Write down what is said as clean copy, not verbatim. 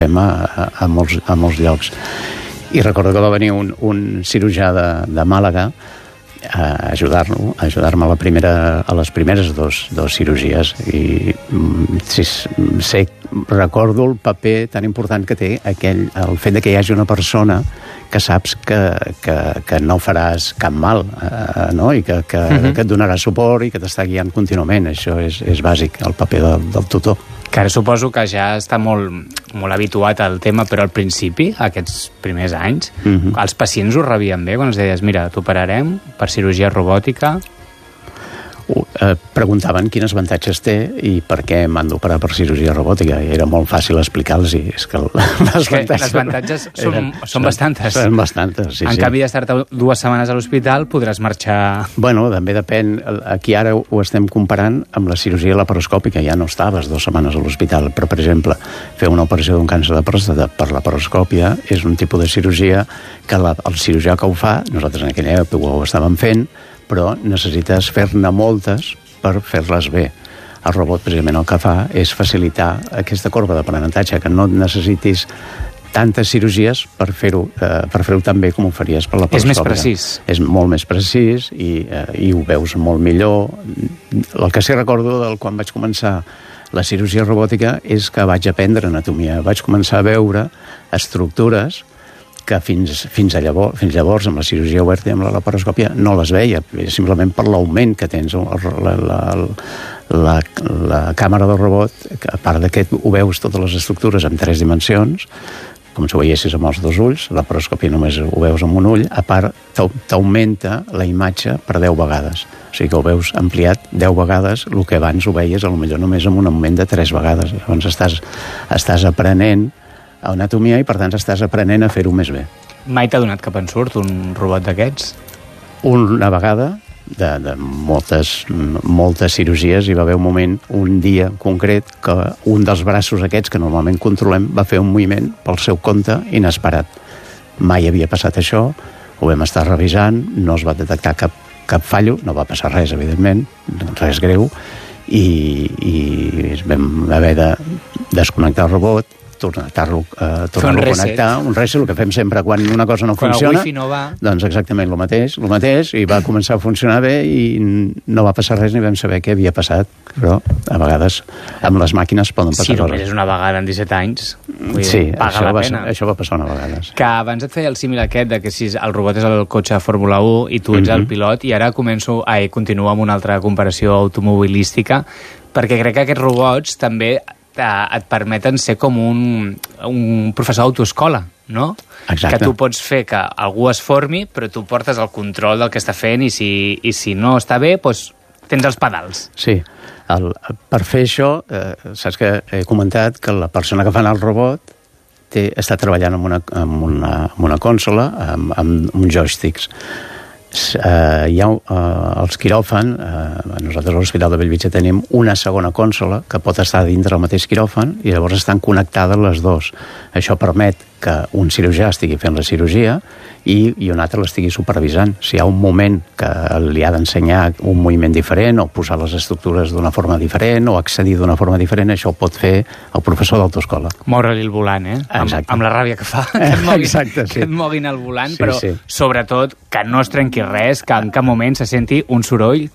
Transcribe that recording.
a molts llocs. I recordo que va venir un cirurgià de Màlaga a ajudar-me a les primeres dos cirurgies, i recordo el paper tan important que té el fet de que hi hagi una persona que saps que no faràs cap mal, no? I que et donarà suport i que t'està guiant contínuament. Això és bàsic, el paper del tutor. Que ara suposo que ja està molt habituat al tema, però al principi, aquests primers anys, els pacients ho rebien bé quan els deies, mira, t'operarem per cirurgia robòtica? Preguntaven quins avantatges té i per què m'han d'operar per cirurgia robòtica, i era molt fàcil explicar-los. És que les avantatges són bastantes. Són bastantes, sí. En canvi d'estar-te 2 setmanes a l'hospital podràs marxar... Bueno, també depèn. Aquí ara ho estem comparant amb la cirurgia laparoscòpica. Ja no estaves 2 setmanes a l'hospital, però, per exemple, fer una operació d'un càncer de pròstata per laparoscòpia és un tipus de cirurgia que el cirurgià que ho fa, nosaltres en aquella època ho estàvem fent, però necessites fer-ne moltes per fer-les bé. El robot, precisament, el que fa és facilitar aquesta corba d'aprenentatge, que no necessitis tantes cirurgies per fer-ho tan bé com ho faries per la laparoscòpia. És més precís. És molt més precís i ho veus molt millor. El que sí recordo quan vaig començar la cirurgia robòtica és que vaig aprendre anatomia. Vaig començar a veure estructures que fins llavors amb la cirurgia oberta i amb la laparoscòpia no les veia, simplement per l'augment que tens. La càmera del robot, a part que ho veus totes les estructures en 3 dimensions, com si ho veiessis amb els 2 ulls, la laparoscòpia només ho veus amb un ull, a part t'augmenta la imatge per 10 vegades. O sigui que ho veus ampliat 10 vegades, el que abans ho veies potser només amb un augment de 3 vegades. Llavors estàs aprenent anatomia i, per tant, estàs aprenent a fer-ho més bé. Mai t'ha donat cap ensurt un robot d'aquests? Una vegada, de moltes cirurgies, hi va haver un dia concret que un dels braços aquests que normalment controlem va fer un moviment pel seu compte inesperat. Mai havia passat això, ho vam estar revisant, no es va detectar cap fallo, no va passar res, evidentment, res greu, i vam haver de desconnectar el robot, tornar-lo a connectar, un reset, el que fem sempre quan una cosa no funciona. Quan el wifi no va... Doncs exactament el mateix, i va començar a funcionar bé i no va passar res ni vam saber què havia passat, però a vegades amb les màquines poden passar coses. Si només és una vegada en 17 anys, sí, paga la pena. Això va passar una vegada. Que abans et feia el símil aquest de que si el robot és el cotxe de Fórmula 1 i tu ets el pilot, i ara continuo amb una altra comparació automobilística, perquè crec que aquests robots també et permeten ser com un professor d'autoescola, no? Exacte. Que tu pots fer que algú es formi, però tu portes el control del que està fent, i si no està bé, doncs tens els pedals. Sí. Per fer això, saps que he comentat que la persona que fa el robot està treballant amb una consola, amb uns joysticks. Hi ha els quiròfan, nosaltres a l'Hospital de Bellvitge tenim una segona consola que pot estar dintre del mateix quiròfan i llavors estan connectades les dues. Això permet que un cirurgià estigui fent la cirurgia i un altre l'estigui supervisant. Si hi ha un moment que li ha d'ensenyar un moviment diferent o posar les estructures d'una forma diferent o accedir d'una forma diferent, això ho pot fer el professor d'autoescola. Moure-li el volant, amb la ràbia que fa, que et moguin el volant, però sobretot que no es trenqui res, que en cap moment se senti un soroll